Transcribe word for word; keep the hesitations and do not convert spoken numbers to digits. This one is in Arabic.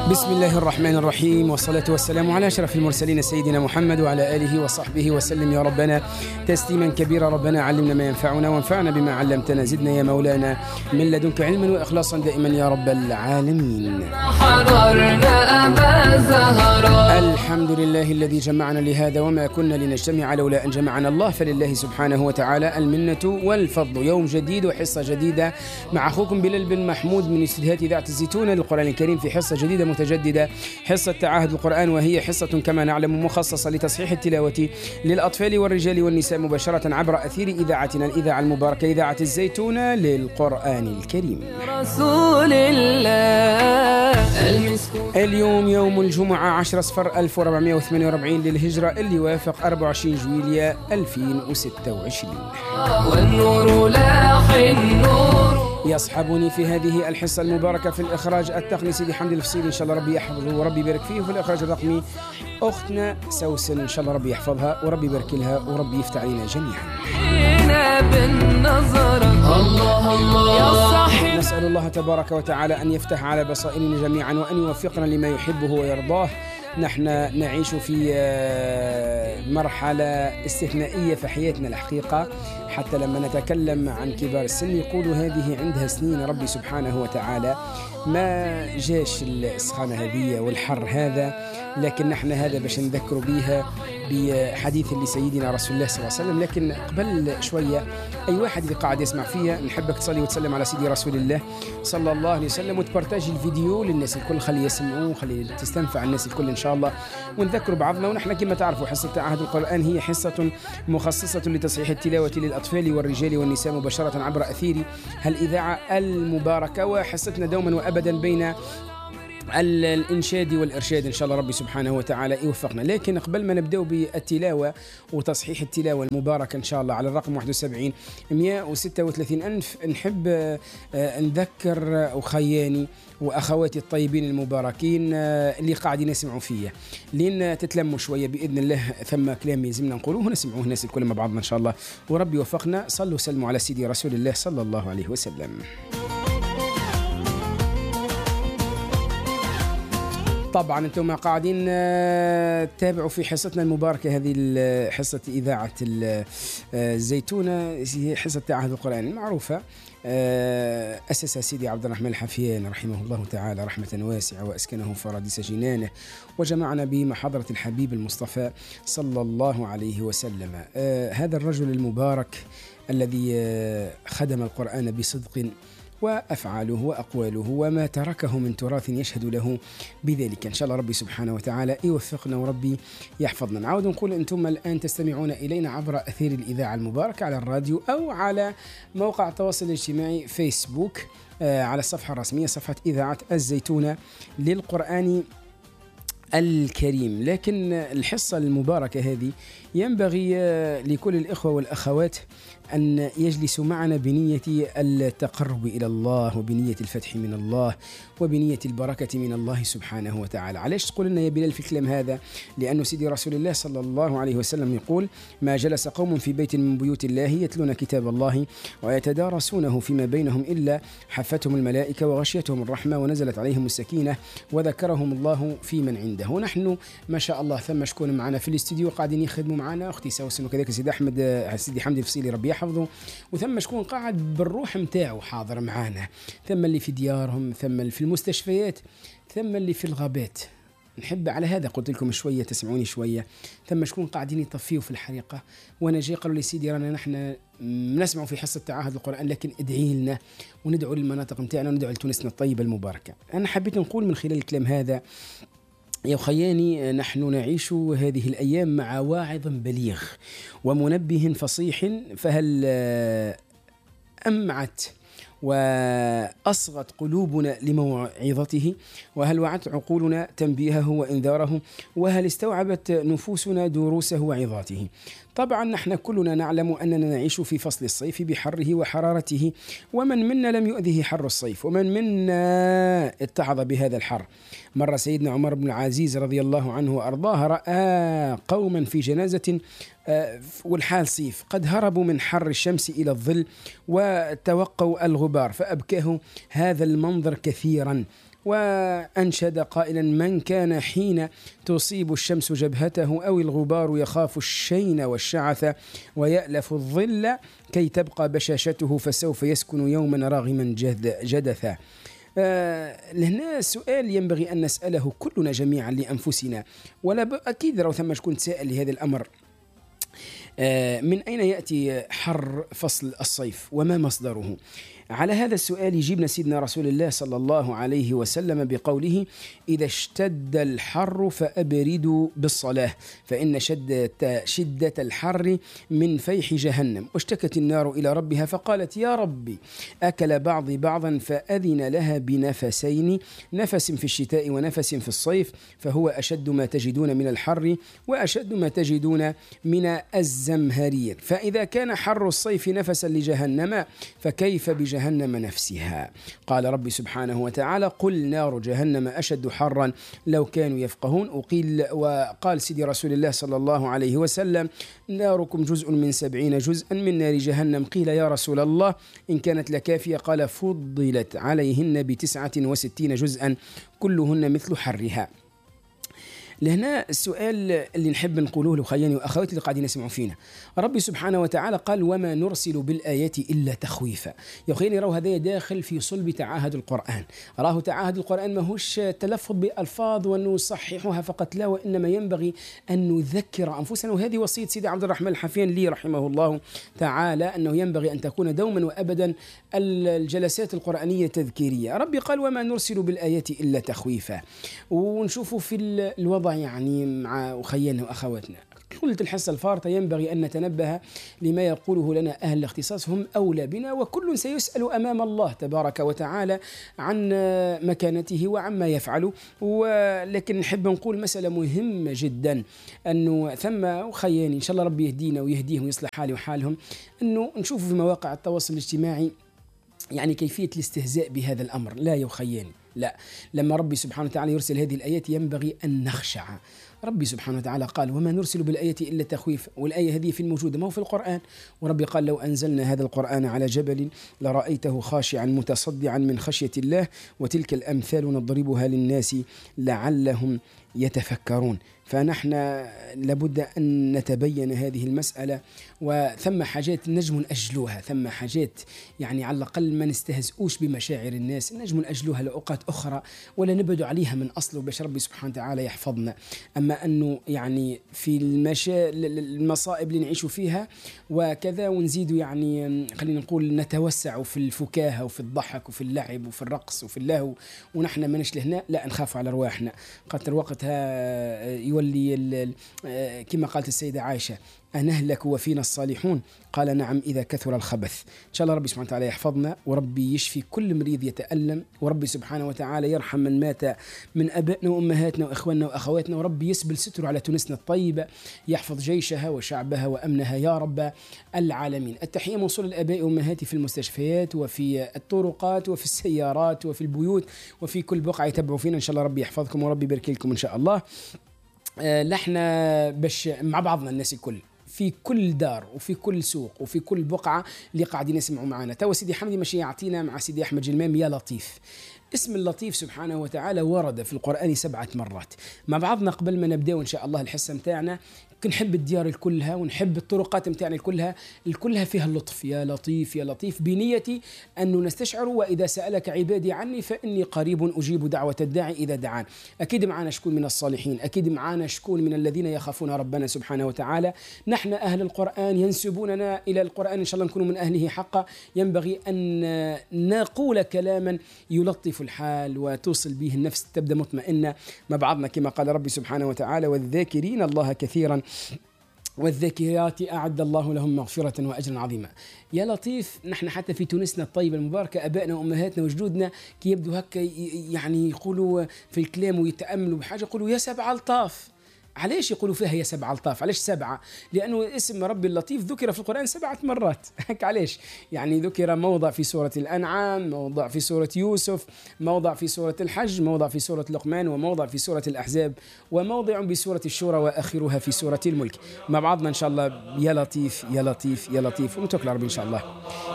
بسم الله الرحمن الرحيم، والصلاة والسلام على أشرف المرسلين سيدنا محمد وعلى آله وصحبه وسلم. يا ربنا تسليما كبيرا. ربنا علمنا ما ينفعنا وانفعنا بما علمتنا، زدنا يا مولانا من لدنك علما وإخلاصا دائما يا رب العالمين. الحمد لله الذي جمعنا لهذا وما كنا لنجتمع لولا أن جمعنا الله، فلله سبحانه وتعالى المنة والفضل. يوم جديد وحصة جديدة مع أخوكم بلال بن محمود من استديوهات إذاعة الزيتونة للقرآن الكريم في حصة جديدة متجددة، حصة تعاهد القرآن، وهي حصة كما نعلم مخصصة لتصحيح التلاوة للأطفال والرجال والنساء مباشرة عبر أثير إذاعتنا الإذاعة المباركة إذاعة الزيتونة للقرآن الكريم. رسول الله. اليوم يوم الجمعة عشرة صفر ألف وأربعمائة وثمانية وأربعين للهجرة، اللي يوافق أربعة وعشرين جويلية ألفين وستة وعشرين. والنور لاح النور. يصحبني في هذه الحصة المباركة في الإخراج التقني سيدي حمدي الفصيلي، إن شاء الله ربي يحفظه وربي يبارك فيه، وفي الإخراج الرقمي أختنا سوسن، إن شاء الله ربي يحفظها وربي يبارك لها وربي يفتح علينا جميعا. الله الله. نسأل الله تبارك وتعالى أن يفتح على بصائرنا جميعا وأن يوفقنا لما يحبه ويرضاه. نحن نعيش في مرحلة استثنائية في حياتنا الحقيقة، حتى لما نتكلم عن كبار السن يقولوا هذه عندها سنين ربي سبحانه وتعالى ما جاش السخانة هذه والحر هذا، لكن نحن هذا باش نذكروا بها بحديث لسيدنا رسول الله صلى الله عليه وسلم. لكن قبل شوية أي واحد اللي قاعد يسمع فيها نحبك تصلي وتسلم على سيدي رسول الله صلى الله عليه وسلم، وتبارتاجي الفيديو للناس الكل، خلي يسمعوه، خلي تستنفع الناس الكل إن شاء الله، ونذكروا بعضنا. ونحن كما تعرفوا حصة تعاهد القرآن هي حصة مخصصة لتصحيح التلاوة للأطفال والرجال والنساء مباشرة عبر أثير الإذاعة المباركة، وحصتنا دوما وأبدا بين الإنشاد والإرشاد، إن شاء الله ربي سبحانه وتعالى يوفقنا. لكن قبل ما نبدأ بالتلاوة وتصحيح التلاوة المباركة إن شاء الله على الرقم واحد وسبعين مئة وستة وثلاثين ألف، نحب نذكر أخياني وأخواتي الطيبين المباركين اللي قاعدين يسمعوا فيا، لين تتلموا شوية بإذن الله، ثم كلام يلزمنا نقولوه نسمعوه الناس الكل مع بعضنا إن شاء الله، وربي يوفقنا. صلوا وسلموا على سيدي رسول الله صلى الله عليه وسلم. طبعا انتم قاعدين تتابعوا في حصتنا المباركة، هذه حصة إذاعة الزيتونة، هي حصة تعاهد القرآن المعروفة، أسسها سيدي عبد الرحمن الحفيان رحمه الله تعالى رحمة واسعة، وأسكنه فراديس جنانه، وجمعنا بمحضرة الحبيب المصطفى صلى الله عليه وسلم. هذا الرجل المبارك الذي خدم القرآن بصدق، وأفعاله وأقواله وما تركه من تراث يشهد له بذلك. إن شاء الله ربي سبحانه وتعالى يوفقنا وربي يحفظنا. نعود نقول أنتم الآن تستمعون إلينا عبر أثير الإذاعة المباركة على الراديو أو على موقع التواصل الاجتماعي فيسبوك، آه على الصفحة الرسمية صفحة إذاعة الزيتونة للقرآن الكريم. لكن الحصة المباركة هذه ينبغي لكل الإخوة والأخوات أن يجلسوا معنا بنية التقرب إلى الله، وبنية الفتح من الله، وبنية البركة من الله سبحانه وتعالى. علاش تقول لنا يا بلال في الكلام هذا؟ لأن سيدي رسول الله صلى الله عليه وسلم يقول: ما جلس قوم في بيت من بيوت الله يتلون كتاب الله ويتدارسونه فيما بينهم إلا حفتهم الملائكة وغشيتهم الرحمة ونزلت عليهم السكينة وذكرهم الله في من عنده. ونحن ما شاء الله ثم شكون معنا في الاستديو قاعدين يخدموا معنا، أختي سوسن وكذلك سيدي أحمد سيدي حمدي الفصيلي ربي يحفظه، وثم شكون قاعد بالروح متاعه حاضر معنا، ثم اللي في ديارهم، ثم اللي في المستشفيات، ثم اللي في الغابات. نحب على هذا قلت لكم شوية تسمعوني شوية، ثم شكون قاعدين يطفيوا في الحريقة. وانا جاي قالوا لي سيدي رانا نحن نسمعوا في حصة تعاهد القرآن، لكن ادعي لنا وندعو للمناطق متاعنا وندعو لتونسنا الطيبة المباركة. أنا حبيت نقول من خلال الكلام هذا يا خياني، نحن نعيش هذه الأيام مع واعظ بليغ ومنبه فصيح، فهل أمعت وأصغت قلوبنا لموعظته، وهل وعت عقولنا تنبيهه وإنذاره، وهل استوعبت نفوسنا دروسه وعظاته. طبعا نحن كلنا نعلم أننا نعيش في فصل الصيف بحره وحرارته، ومن منا لم يؤذه حر الصيف، ومن منا اتعظ بهذا الحر. مر سيدنا عمر بن العزيز رضي الله عنه وأرضاه رأى قوما في جنازة والحال صيف قد هربوا من حر الشمس إلى الظل وتوقوا الغبار، فأبكاه هذا المنظر كثيرا. وأنشد قائلا: من كان حين تصيب الشمس جبهته أو الغبار يخاف الشين والشعث ويألف الظل كي تبقى بشاشته فسوف يسكن يوما راغما جدثا. آه لهنا سؤال ينبغي أن نسأله كلنا جميعا لأنفسنا، ولا أكيد لو ثم شكون تساءل لهذا الأمر. آه من أين يأتي حر فصل الصيف وما مصدره؟ على هذا السؤال يجيبنا سيدنا رسول الله صلى الله عليه وسلم بقوله: إذا اشتد الحر فأبردوا بالصلاة فإن شدة, شدة الحر من فيح جهنم. واشتكت النار إلى ربها فقالت: يا ربي أكل بعضي بعضا فأذن لها بنفسين، نفس في الشتاء ونفس في الصيف، فهو أشد ما تجدون من الحر وأشد ما تجدون من الزمهرير. فإذا كان حر الصيف نفسا لجهنم فكيف بجهنم جهنم نفسها؟ قال ربي سبحانه وتعالى: قل نار جهنم أشد حرا لو كانوا يفقهون. وقيل وقال سيدي رسول الله صلى الله عليه وسلم: ناركم جزء من سبعين جزءا من نار جهنم. قيل يا رسول الله إن كانت لكافية؟ قال: فضلت عليهن بتسعة وستين جزءا كلهن مثل حرها. لهنا السؤال اللي نحب نقوله لخياني وأخواتي اللي قاعدين يسمعوا فينا، ربي سبحانه وتعالى قال: وما نرسل بالآيات إلا تخويفا. يا خياني راهو هذا داخل في صلب تعاهد القرآن. راهو تعاهد القرآن ماهوش تلفظ بألفاظ ونصححها فقط، لا، وإنما ينبغي أن نذكر أنفسنا. وهذه وصية سيدي عبد الرحمن الحفيان لي رحمه الله تعالى، أنه ينبغي أن تكون دوما وأبدا الجلسات القرآنية تذكيرية. ربي قال: وما نرسل بالآيات إلا تخويفا. ونشوفوا في الوضع يعني مع أخياننا وأخواتنا. قلت الحصة الفارطة ينبغي أن نتنبه لما يقوله لنا أهل الاختصاص، هم أولى بنا، وكل سيسأل أمام الله تبارك وتعالى عن مكانته وعما يفعل. ولكن نحب نقول مسألة مهمة جدا، أنه ثم أخياني إن شاء الله ربي يهدينا ويهديهم ويصلح حالي وحالهم، أنه نشوف في مواقع التواصل الاجتماعي يعني كيفية الاستهزاء بهذا الأمر. لا يا أخياني، لا، لما ربي سبحانه وتعالى يرسل هذه الآيات ينبغي أن نخشع. ربي سبحانه وتعالى قال: وما نرسل بالآيات إلا تخويف. والآية هذه في الموجودة، ما هو في القرآن. وربي قال: لو أنزلنا هذا القرآن على جبل لرأيته خاشعا متصدعا من خشية الله وتلك الأمثال نضربها للناس لعلهم يتفكرون. فنحن لابد أن نتبين هذه المسألة، وثم حاجات نجم أجلوها، ثم حاجات يعني على الأقل ما نستهزئوش بمشاعر الناس، نجم أجلوها لأوقات أخرى ولا نبعد عليها من أصله باش ربي سبحانه وتعالى يحفظنا. أما أنه يعني في المشا... المصائب اللي نعيش فيها وكذا ونزيد يعني خلينا نقول نتوسع في الفكاهة وفي الضحك وفي اللعب وفي الرقص وفي اللهو ونحن ما نشلهنا، لا، نخاف على رواحنا. قدر وقتها يولي كما قالت السيدة عائشة: أنهلك وفينا الصالحون؟ قال: نعم إذا كثر الخبث. إن شاء الله ربي سبحانه وتعالى يحفظنا، وربي يشفي كل مريض يتألم، وربي سبحانه وتعالى يرحم من مات من أبائنا وأمهاتنا وإخواننا وأخواتنا، وربي يسبل ستره على تونسنا الطيبة، يحفظ جيشها وشعبها وأمنها يا رب العالمين. التحية موصول الآباء وأمهاتي في المستشفيات وفي الطرقات وفي السيارات وفي البيوت وفي كل بقعة يتبعوا فينا. إن شاء الله ربي يحفظكم وربي يبارك لكم إن شاء الله. آه لحنا باش مع بعضنا الناس الكل في كل دار وفي كل سوق وفي كل بقعة اللي قاعدين يسمعوا معنا. تو سيدي حمدي ماشي يعطينا مع سيدي أحمد جلمام يا لطيف. اسم اللطيف سبحانه وتعالى ورد في القرآن سبعة مرات. مع بعضنا قبل ما نبدأ إن شاء الله الحصة متاعنا، نحب الديار الكلها ونحب الطرقات متاعنا الكلها الكلها فيها اللطف، يا لطيف يا لطيف، بنيتي أنه نستشعر: وإذا سألك عبادي عني فإني قريب أجيب دعوة الداعي إذا دعان. أكيد معنا شكون من الصالحين، أكيد معنا شكون من الذين يخافون ربنا سبحانه وتعالى. نحن أهل القرآن ينسبوننا إلى القرآن، إن شاء الله نكون من أهله حقا. ينبغي أن نقول كلاما يلطف الحال وتوصل به النفس، تبدأ مطمئنة مع بعضنا كما قال ربي سبحانه وتعالى: والذاكرين الله كثيرا والذاكرات أعد الله لهم مغفرة وأجرا عظيما. يا لطيف، نحن حتى في تونسنا الطيبة المباركة أبائنا وأمهاتنا وجدودنا كي يبدو هكا يعني يقولوا في الكلام ويتأملوا بحاجة يقولوا: يا سبع الطاف. علاش يقولوا فيها يا سبع الطاف؟ علاش سبعة؟ لأنه اسم ربي اللطيف ذكر في القرآن سبعة مرات. علاش؟ يعني ذكر موضع في سورة الأنعام، موضع في سورة يوسف، موضع في سورة الحج، موضع في سورة لقمان، وموضع في سورة الأحزاب، وموضع بسورة الشورى، وآخرها في سورة الملك. مع بعضنا إن شاء الله: يا لطيف يا لطيف يا لطيف، ونتوكل على ربي إن شاء الله.